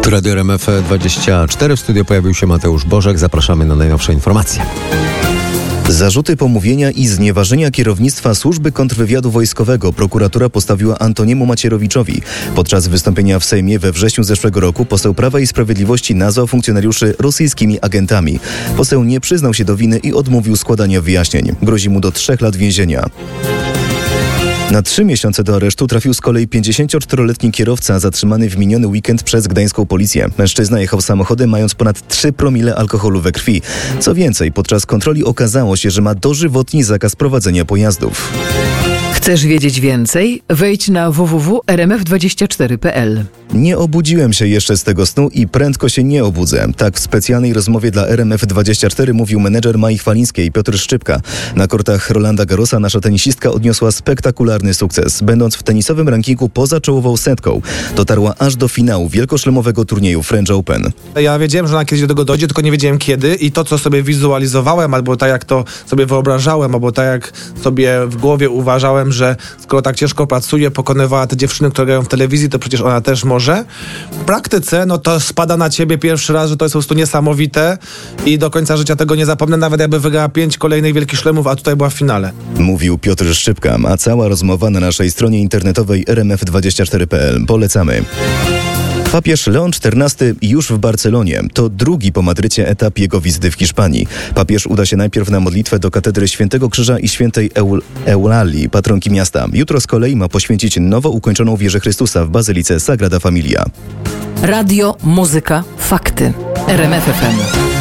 Tu Radio RMF24. W studiu pojawił się Mateusz Bożek. Zapraszamy na najnowsze informacje. Zarzuty pomówienia i znieważenia kierownictwa Służby Kontrwywiadu Wojskowego prokuratura postawiła Antoniemu Macierowiczowi. Podczas wystąpienia w Sejmie we wrześniu zeszłego roku poseł Prawa i Sprawiedliwości nazwał funkcjonariuszy rosyjskimi agentami. Poseł nie przyznał się do winy i odmówił składania wyjaśnień. Grozi mu do 3 lat więzienia. Na 3 miesiące do aresztu trafił z kolei 54-letni kierowca zatrzymany w miniony weekend przez gdańską policję. Mężczyzna jechał samochodem mając ponad 3 promile alkoholu we krwi. Co więcej, podczas kontroli okazało się, że ma dożywotni zakaz prowadzenia pojazdów. Chcesz wiedzieć więcej? Wejdź na www.rmf24.pl. Nie obudziłem się jeszcze z tego snu i prędko się nie obudzę. Tak w specjalnej rozmowie dla RMF24 mówił menedżer Mai Chwalińskiej Piotr Szczypka. Na kortach Rolanda Garrosa nasza tenisistka odniosła spektakularny sukces. Będąc w tenisowym rankingu poza czołową setką, dotarła aż do finału wielkoszlemowego turnieju French Open. Ja wiedziałem, że ona kiedyś do tego dojdzie, tylko nie wiedziałem kiedy i to, co sobie wizualizowałem, albo tak jak to sobie wyobrażałem, albo tak jak sobie w głowie uważałem, że skoro tak ciężko pracuje, pokonywała te dziewczyny, które grają w telewizji, to przecież ona też może. W praktyce, no to spada na ciebie pierwszy raz, że to jest po prostu niesamowite i do końca życia tego nie zapomnę, nawet jakby wygrała 5 kolejnych wielkich szlemów, a tutaj była w finale. Mówił Piotr Szczypka, a cała rozmowa na naszej stronie internetowej rmf24.pl. Polecamy. Papież Leon XIV już w Barcelonie. To drugi po Madrycie etap jego wizyty w Hiszpanii. Papież uda się najpierw na modlitwę do katedry Świętego Krzyża i Świętej Eulalii, patronki miasta. Jutro z kolei ma poświęcić nowo ukończoną wieżę Chrystusa w Bazylice Sagrada Familia. Radio, muzyka, fakty. RMF FM.